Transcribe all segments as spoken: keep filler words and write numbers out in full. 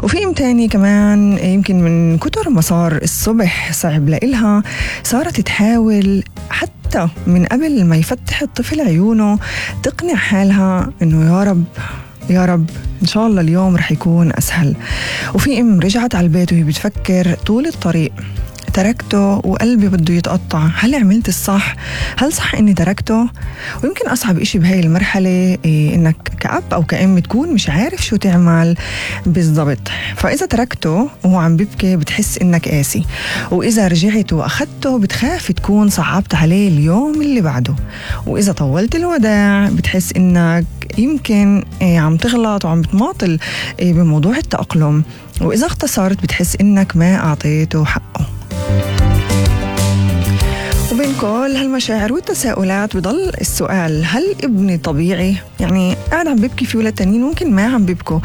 وفي ام تاني كمان يمكن من كتر ما صار الصبح صعب لإلها صارت تحاول حتى من قبل ما يفتح الطفل عيونه تقنع حالها انه يا رب يا رب إن شاء الله اليوم رح يكون أسهل. وفي أم رجعت على البيت وهي بتفكر طول الطريق تركته وقلبي بده يتقطع، هل عملت الصح؟ هل صح إني تركته؟ ويمكن أصعب إشي بهاي المرحلة إيه إنك كأب أو كأم تكون مش عارف شو تعمل بالضبط. فإذا تركته وهو عم بيبكي بتحس إنك قاسي، وإذا رجعت وأخدته بتخاف تكون صعبت عليه اليوم اللي بعده، وإذا طولت الوداع بتحس إنك يمكن إيه عم تغلط وعم بتماطل إيه بموضوع التأقلم، وإذا اختصرت بتحس إنك ما أعطيته حقه. وبين كل هالمشاعر والتساؤلات بضل السؤال، هل ابني طبيعي؟ يعني قاعد عم ببكي في ولاد تانيين ممكن ما عم بيبكوا،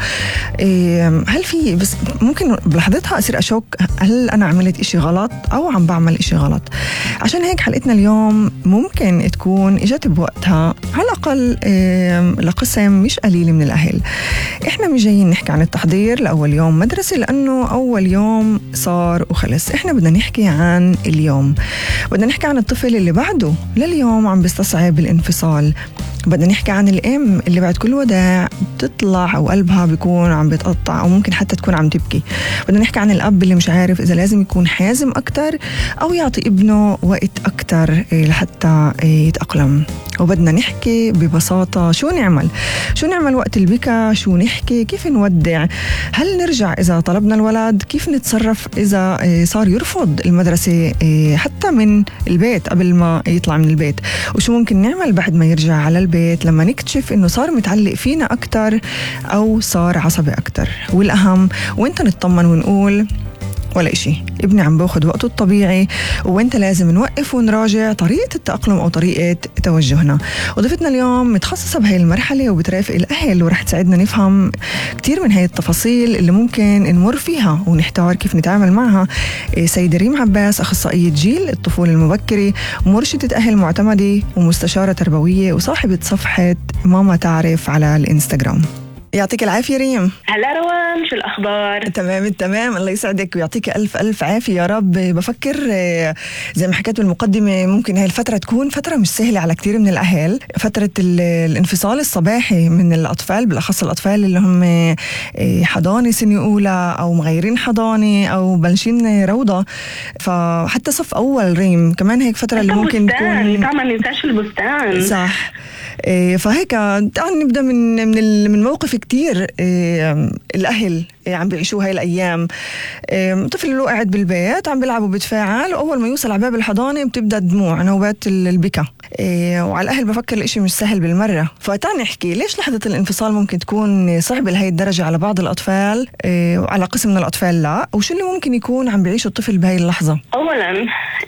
إيه هل في بس ممكن بلحظتها أصير أشك هل أنا عملت إشي غلط أو عم بعمل إشي غلط؟ عشان هيك حلقتنا اليوم ممكن تكون إجت بوقتها على الأقل إيه لقسم مش قليل من الأهل. إحنا مش جايين نحكي عن التحضير لأول يوم مدرسة لأنه أول يوم صار وخلص، إحنا بدنا نحكي عن اليوم، بدنا نحكي عن الطفل اللي بعده لليوم عم بيستصعب الانفصال، بدنا نحكي عن الأم اللي بعد كل وداع بتطلع أو قلبها بيكون عم بيتقطع أو ممكن حتى تكون عم تبكي، بدنا نحكي عن الأب اللي مش عارف إذا لازم يكون حازم أكتر أو يعطي ابنه وقت أكتر لحتى يتأقلم، وبدنا نحكي ببساطة شو نعمل شو نعمل وقت البكا، شو نحكي، كيف نودع، هل نرجع إذا طلبنا الولد، كيف نتصرف إذا صار يرفض المدرسة حتى من البيت قبل ما يطلع من البيت، وشو ممكن نعمل بعد ما يرجع على البيت لما نكتشف إنه صار متعلق فينا أكتر أو صار عصبي أكتر. والأهم وإنت نطمن ونقول ولا إشي، ابني عم باخد وقته الطبيعي وانت لازم نوقف ونراجع طريقة التأقلم أو طريقة توجهنا. وضيفتنا اليوم متخصصة بهاي المرحلة وبترافق الأهل ورح تساعدنا نفهم كتير من هاي التفاصيل اللي ممكن نمر فيها ونحتار كيف نتعامل معها. سيدة ريم عباس، أخصائية جيل الطفولة المبكرة، مرشدة أهل معتمدة ومستشارة تربوية وصاحبة صفحة ماما تعرف على الإنستغرام. يعطيك العافية ريم. هلا روان، شو الأخبار؟ تمام التمام، الله يسعدك ويعطيك ألف ألف عافية يا رب. بفكر زي ما حكيت بالمقدمة ممكن هاي الفترة تكون فترة مش سهلة على كتير من الأهل، فترة الانفصال الصباحي من الأطفال، بالأخص الأطفال اللي هم حضانة سنة أولى أو مغيرين حضانة أو بلشين روضة، فحتى صف أول ريم كمان هيك فترة اللي ممكن تكون طبعا ننساش البستان. صح. فهيك تعال نبدأ من من من موقف كتير الأهل عم بيعيشوها هاي الأيام. طفل له قاعد بالبيت عم بيلعب وبتفاعل، وأول ما يوصل على باب الحضانة بتبدأ دموع نوبات البكا، وعلى الأهل بفكر الإشي مش سهل بالمرة. فتعال نحكي ليش لحظة الانفصال ممكن تكون صعبة لهي الدرجة على بعض الأطفال وعلى قسم من الأطفال لا، وشو اللي ممكن يكون عم بيعيشه الطفل بهاي اللحظة؟ أولا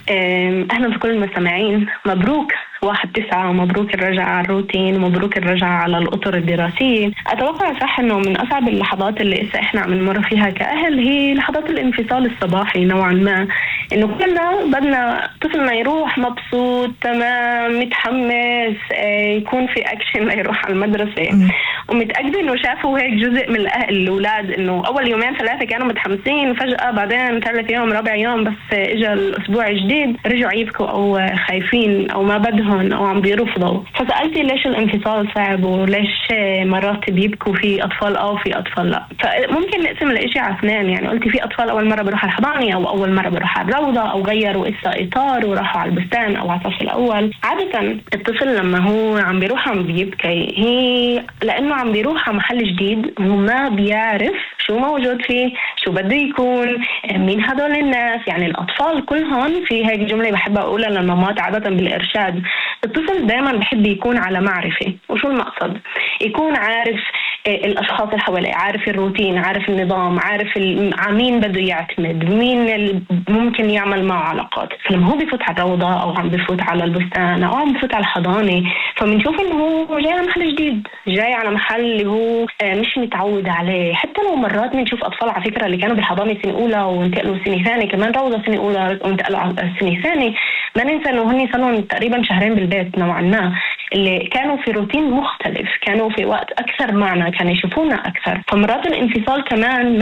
أهلا بكل المستمعين، مبروك واحد تسعة، ومبروك الرجعة على الروتين، ومبروك الرجعة على الأطر الدراسية. أتوقع صح أنه من أصعب اللحظات اللي إسا إحنا عم نمر فيها كأهل هي لحظات الانفصال الصباحي نوعا ما، إنه كلنا بدنا طفلنا يروح مبسوط تمام متحمس، يكون في أكشن ليروح على المدرسة، ومتأكد إنه شافوا هيك جزء من الأهل الأولاد إنه أول يومين ثلاثة كانوا متحمسين، فجأة بعدين ثالث يوم رابع يوم بس إجا الأسبوع الجديد رجعوا يبكوا أو خايفين أو ما بدهم أو عم بيرفضوا. فسألتي ليش الانفصال صعب وليش مرات بيبكوا في أطفال أو في أطفال لا، فممكن نقسم الإشي على اثنين. يعني قلتي في أطفال أول مرة بروح على الحضانة أو أول مرة بروح على الروضة أو غيروا إسا إطار وراحوا على البستان أو على الصف الأول. عادة الطفل لما هو عم بيروح عم بيبكي هي لأنه عم بيروح على محل جديد وما بيعرف شو موجود فيه، شو بده يكون، مين هدول الناس. يعني الأطفال كلهم في هيك جملة بحب أقولها للمامات عادة بالإرشاد، الطفل دائما بحب يكون على معرفة. وشو المقصد؟ يكون عارف الأشخاص اللي حواليه، عارف الروتين، عارف النظام، عارف مين بده يعتمد، مين ممكن يعمل معه علاقات. فلما هو بيفوت على الروضة أو عم بيفوت على البستان أو عم بيفوت على الحضانة فبنشوف إنه هو جاي على محل جديد، جاي على محل اللي هو مش متعود عليه. حتى لو مرات بنشوف أطفال على فكرة اللي كانوا بالحضانة سنة أولى وانتقلوا سنة ثانية، كمان روضة سنة أولى وانتقلوا على سنة ثانية، ما ننسى إنه هني صاروا تقريبا شهرين بالبيت نوعا ما، اللي كانوا في روتين مختلف، كانوا في وقت أكثر معنا، كانوا يشوفونا أكثر. فمرات الانفصال كمان